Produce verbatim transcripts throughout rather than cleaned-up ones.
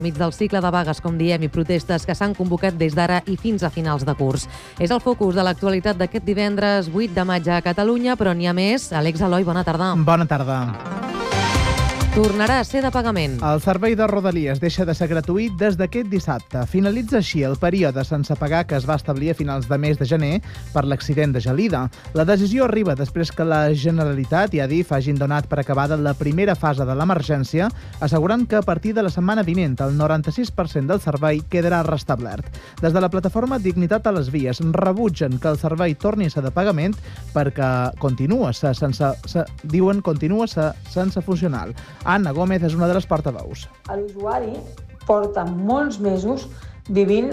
Mig del cicle de vagues, com diem, i protestes que s'han convocat des d'ara i fins a finals de curs. És el focus de l'actualitat d'aquest divendres vuit de maig a Catalunya, però n'hi ha més. Àlex Eloi, bona tarda. Bona tarda. Tornarà a ser de pagament. El servei de Rodalies deixa de ser gratuït des d'aquest dissabte. Finalitza així el període sense pagar que es va establir a finals de mes de gener per l'accident de Gelida. La decisió arriba després que la Generalitat i Adif hagin donat per acabada la primera fase de l'emergència, assegurant que a partir de la setmana vinent el noranta-sis per cent del servei quedarà restablert. Des de la plataforma Dignitat a les Vies rebutgen que el servei torni a ser de pagament perquè continua ser sense, se, diuen continua ser sense funcional. Anna Gómez és una de les portaveus. L'usuari porta molts mesos vivint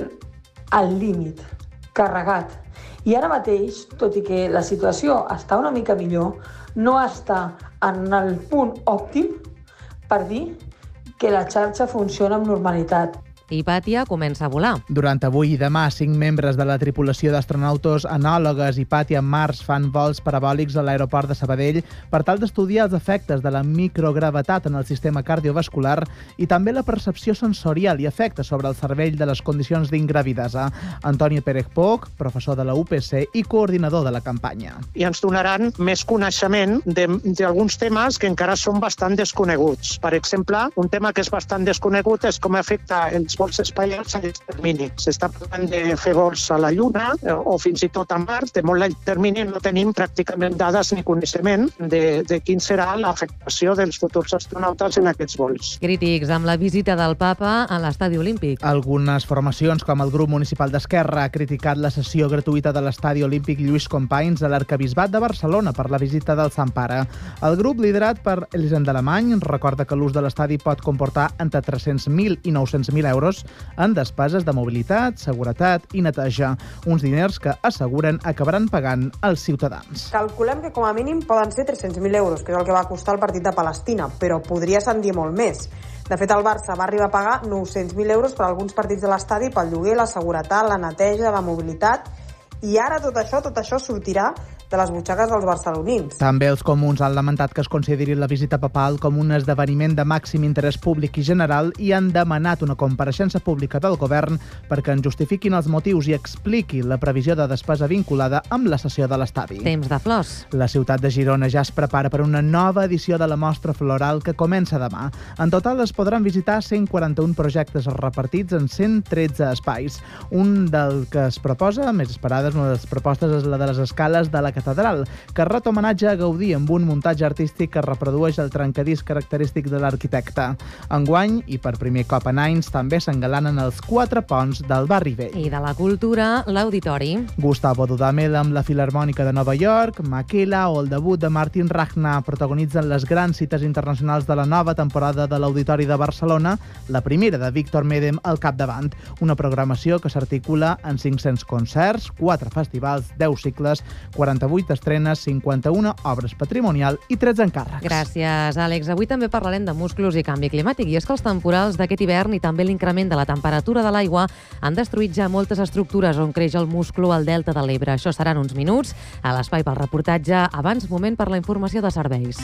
al límit, carregat. I ara mateix, tot i que la situació està una mica millor, no està en el punt òptim per dir que la xarxa funciona amb normalitat. Hipàtia comença a volar. Durant avui i demà, cinc membres de la tripulació d'astronautes, anòlogues Hipàtia Mars fan vols parabòlics a l'aeroport de Sabadell per tal d'estudiar els efectes de la microgravetat en el sistema cardiovascular i també la percepció sensorial i efectes sobre el cervell de les condicions d'ingravidesa. Antoni Pérez Poch, professor de la U P C i coordinador de la campanya. I ens donaran més coneixement d'alguns temes que encara són bastant desconeguts. Per exemple, un tema que és bastant desconegut és com afecta els vols espacials a llarg termini. S'està parlant de fer vols a la Lluna o fins i tot a Mart. De molt llarg termini no tenim pràcticament dades ni coneixement de, de quin serà l'afectació dels futurs astronautes en aquests vols. Crítics amb la visita del papa a l'estadi olímpic. Algunes formacions, com el grup municipal d'Esquerra, ha criticat la sessió gratuïta de l'estadi olímpic Lluís Companys a l'Arquebisbat de Barcelona per la visita del Sant Pare. El grup, liderat per Elisenda Alemany, recorda que l'ús de l'estadi pot comportar entre tres-cents mil i nou-cents mil euros en despeses de mobilitat, seguretat i neteja. Uns diners que asseguren acabaran pagant els ciutadans. Calculem que com a mínim poden ser tres-cents mil euros, que és el que va costar el partit de Palestina, però podria ascendir molt més. De fet, el Barça va arribar a pagar nou-cents mil euros per alguns partits de l'estadi pel lloguer, la seguretat, la neteja, la mobilitat, i ara tot això, tot això sortirà de les butxaques dels barcelonins. També els comuns han lamentat que es consideri la visita papal com un esdeveniment de màxim interès públic i general i han demanat una compareixença pública del govern perquè en justifiquin els motius i expliqui la previsió de despesa vinculada amb la cessió de l'estadi. Temps de flors. La ciutat de Girona ja es prepara per una nova edició de la mostra floral que comença demà. En total es podran visitar cent quaranta-un projectes repartits en cent tretze espais. Un del que es proposa, més esperades, una de les propostes és la de les escales de la catedral, que ret homenatge a Gaudí amb un muntatge artístic que reprodueix el trencadís característic de l'arquitecte. Enguany, i per primer cop en anys, també s'engalanen els quatre ponts del barri vell. I de la cultura, l'auditori. Gustavo Dudamel amb la Filharmònica de Nova York, Maquila o el debut de Martin Rachna protagonitzen les grans cites internacionals de la nova temporada de l'Auditori de Barcelona, la primera de Víctor Medem al capdavant. Una programació que s'articula en cinc-cents concerts, quatre festivals, deu cicles, quaranta-vuit estrenes, cinquanta-una obres patrimonial i tretze encàrrecs. Gràcies, Àlex. Avui també parlarem de musclos i canvi climàtic. I és que els temporals d'aquest hivern i també l'increment de la temperatura de l'aigua han destruït ja moltes estructures on creix el musclo al delta de l'Ebre. Això seran uns minuts a l'espai pel reportatge. Abans, moment per la informació de serveis.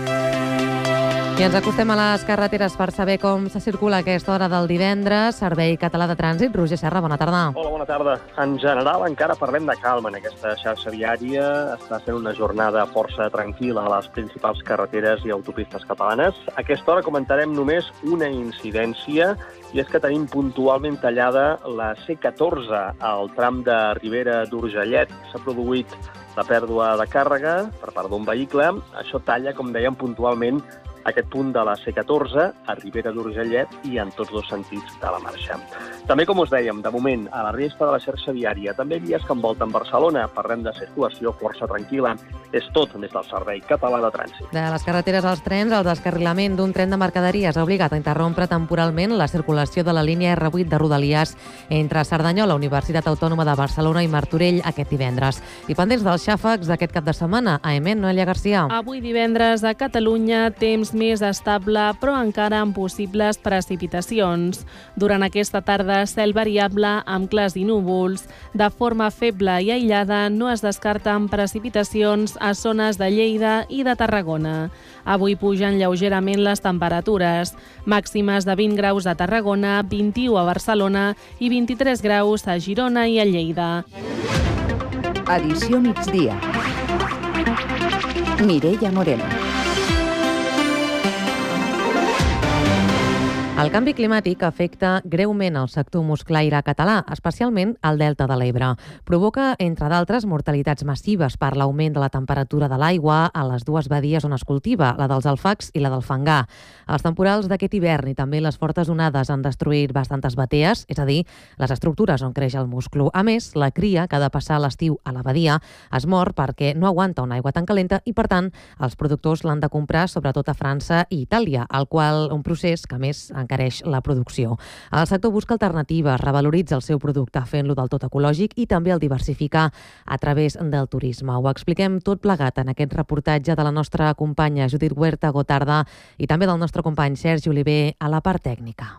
I ens acostem a les carreteres per saber com se circula a aquesta hora del divendres. Servei Català de Trànsit. Roger Serra, bona tarda. Hola, bona tarda. En general, encara parlem de calma en aquesta xarxa viària. Està sent una jornada força tranquil·la a les principals carreteres i autopistes catalanes. A aquesta hora comentarem només una incidència, i és que tenim puntualment tallada la C catorze al tram de Ribera d'Urgellet. S'ha produït la pèrdua de càrrega per part d'un vehicle. Això talla, com dèiem, puntualment aquest punt de la C catorze a Ribera d'Urgellet i en tots dos sentits de la marxa. També, com us dèiem, de moment, a la resta de la xarxa viària, també vies que envolten Barcelona. Parlem de circulació força tranquil·la. És tot des del Servei Català de Trànsit. De les carreteres als trens, el descarrilament d'un tren de mercaderies ha obligat a interrompre temporalment la circulació de la línia erre vuit de Rodalies entre Cerdanyola, Universitat Autònoma de Barcelona i Martorell aquest divendres. I pendents dels xàfecs d'aquest cap de setmana, a Emen, Noelia Garcia. Avui divendres a Catalunya, temps temps més estable, però encara amb possibles precipitacions. Durant aquesta tarda, cel variable amb clars i núvols. De forma feble i aïllada, no es descarten precipitacions a zones de Lleida i de Tarragona. Avui pugen lleugerament les temperatures. Màximes de vint graus a Tarragona, vint-i-u a Barcelona i vint-i-tres graus a Girona i a Lleida. Edició migdia. Mireia Moreno. El canvi climàtic afecta greument el sector musclaire català, especialment al Delta de l'Ebre. Provoca, entre d'altres, mortalitats massives per l'augment de la temperatura de l'aigua a les dues badies on es cultiva, la dels alfacs i la del fangar. Els temporals d'aquest hivern i també les fortes onades han destruït bastantes batees, és a dir, les estructures on creix el musclo. A més, la cria, que ha de passar l'estiu a la badia, es mor perquè no aguanta una aigua tan calenta i, per tant, els productors l'han de comprar sobretot a França i Itàlia, el qual un procés que, a més, encareix la producció. El sector busca alternatives, revaloritza el seu producte fent-lo del tot ecològic i també el diversifica a través del turisme. Ho expliquem tot plegat en aquest reportatge de la nostra companya Judit Huerta Gotarda i també del nostre company Sergi Oliver a la part tècnica.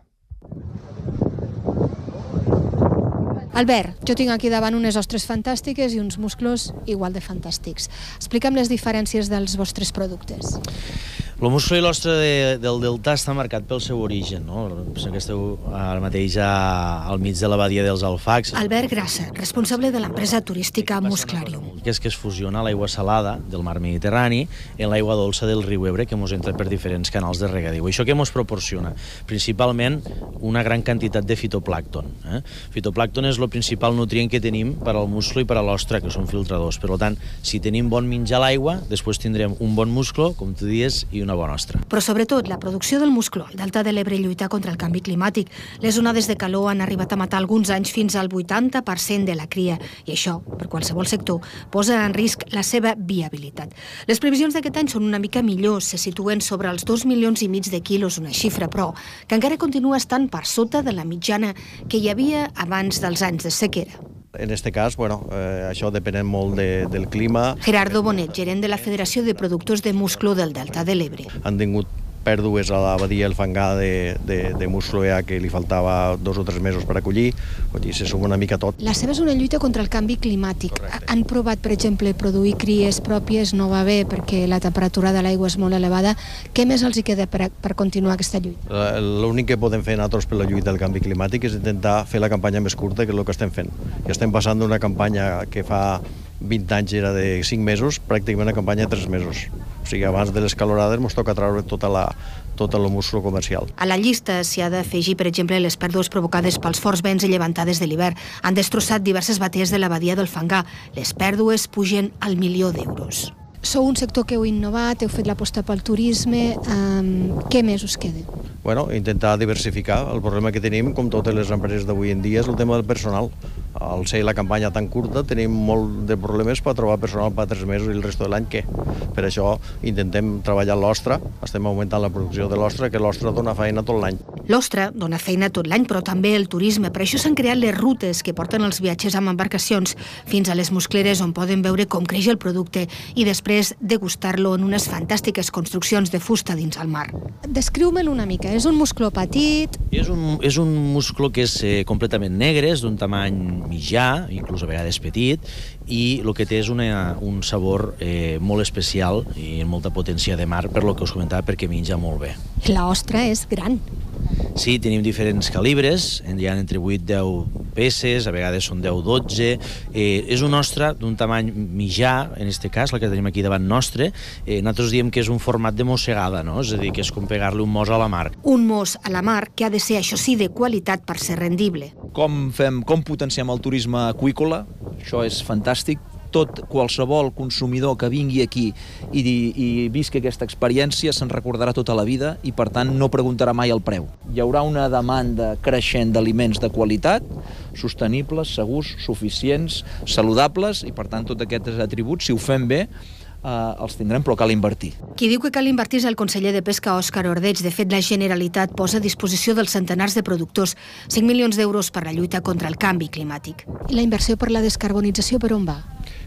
Albert, jo tinc aquí davant unes ostres fantàstiques i uns musclos igual de fantàstics. Explica'm les diferències dels vostres productes. El musclo i l'ostra de, del delta està marcat pel seu origen, no? Penso que esteu ara mateix a, al mig de la badia dels alfacs. Albert Grassa, responsable de l'empresa turística Musclarium. Que és que es fusiona l'aigua salada del mar Mediterrani en l'aigua dolça del riu Ebre, que ens entra per diferents canals de regadiu. Això què ens proporciona? Principalment una gran quantitat de fitoplàncton. Eh? Fitoplàncton és el principal nutrient que tenim per al musclo i per a l'ostra, que són filtradors. Per tant, si tenim bon menjar a l'aigua, després tindrem un bon musclo, com tu dies, i una bona ostra. Però sobretot la producció del musclo al Delta de l'Ebre lluita contra el canvi climàtic. Les onades de calor han arribat a matar alguns anys fins al vuitanta per cent de la cria i això, per qualsevol sector, posa en risc la seva viabilitat. Les previsions d'aquest any són una mica millors, se situen sobre els dos milions i mig de quilos, una xifra, però que encara continua estant per sota de la mitjana que hi havia abans dels anys de sequera. En este cas, bueno, eh, això depèn molt de, del clima. Gerardo Bonet, gerent de la Federació de Productors de Musclo del Delta de l'Ebre. Han tingut pèrdues a la badia el fangar de, de, de musclo ja que li faltava dos o tres mesos per acollir, vull dir, se suma una mica tot. La seva és una lluita contra el canvi climàtic. Correcte. Han provat, per exemple, produir cries pròpies, no va bé perquè la temperatura de l'aigua és molt elevada. Què més els hi queda per, per continuar aquesta lluita? L'únic que podem fer nosaltres per la lluita del canvi climàtic és intentar fer la campanya més curta, que és el que estem fent. I estem passant d'una campanya que fa vint anys era de cinc mesos, pràcticament una campanya de tres mesos. O sigui, abans de les calorades ens toca treure tota la, tot el musclo comercial. A la llista s'hi ha d'afegir, per exemple, les pèrdues provocades pels forts vents i llevantades de l'hivern. Han destrossat diverses batees de la badia del fangar. Les pèrdues pugen al milió d'euros. Sou un sector que heu innovat, heu fet l'aposta pel turisme. Um, què més us queda? Bueno, intentar diversificar. El problema que tenim, com totes les empreses d'avui en dia, és el tema del personal. Al ser la campanya tan curta, tenim molt de problemes per trobar personal per tres mesos i el resto de l'any què? Per això intentem treballar l'ostra, estem augmentant la producció de l'ostra, que l'ostra dona feina tot l'any. L'ostra dona feina tot l'any, però també el turisme. Per això s'han creat les rutes que porten els viatgers amb embarcacions fins a les muscleres on poden veure com creix el producte i després degustar-lo en unes fantàstiques construccions de fusta dins el mar. Descriu-me'l una mica. És un musclo petit? És un, és un musclo que és eh, completament negre, és d'un tamany mitjà, inclús a vegades petit, i el que té és una, un sabor eh, molt especial i amb molta potència de mar, per lo que us comentava, perquè menja molt bé. L'ostra és gran. Sí, tenim diferents calibres, hi ha entre vuit i deu peces, a vegades són deu o dotze. Eh, és una ostra d'un tamany mitjà, en aquest cas, la que tenim aquí davant nostre. Eh, nosaltres diem que és un format de mossegada, no? És a dir, que és com pegar-li un mos a la mar. Un mos a la mar que ha de ser, això sí, de qualitat per ser rendible. Com fem, com potenciem el turisme aqüícola? Això és fantàstic. Tot, qualsevol consumidor que vingui aquí i, i visqui aquesta experiència se'n recordarà tota la vida i, per tant, no preguntarà mai el preu. Hi haurà una demanda creixent d'aliments de qualitat, sostenibles, segurs, suficients, saludables i, per tant, tots aquests atributs, si ho fem bé, Uh, els tindrem, però cal invertir. Qui diu que cal invertir és el conseller de Pesca, Òscar Ordeig. De fet, la Generalitat posa a disposició dels centenars de productors cinc milions d'euros per la lluita contra el canvi climàtic. I la inversió per la descarbonització per on va?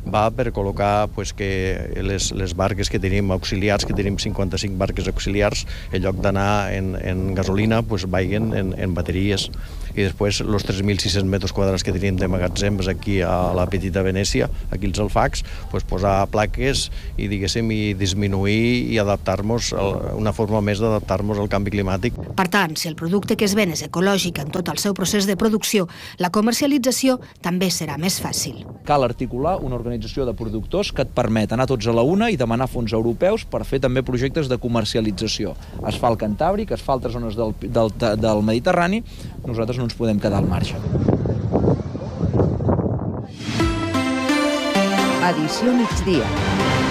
va per col·locar pues, que les, les barques que tenim auxiliars, que tenim cinquanta-cinc barques auxiliars, en lloc d'anar en, en gasolina, pues, vagin en, en bateries. I després els tres mil sis-cents metres quadrats que tenim de magatzems aquí a la Petita Venècia, aquí als Alfacs, pues, posar plaques i, diguéssim, i disminuir i adaptar-nos, una forma més d'adaptar-nos al canvi climàtic. Per tant, si el producte que es ven és ecològic en tot el seu procés de producció, la comercialització també serà més fàcil. Cal articular una organització de productors que et permet anar tots a la una i demanar fons europeus per fer també projectes de comercialització. Es fa al Cantàbric, es fa a altres zones del, del, del Mediterrani, nosaltres no ens podem quedar al marge. Edició migdia.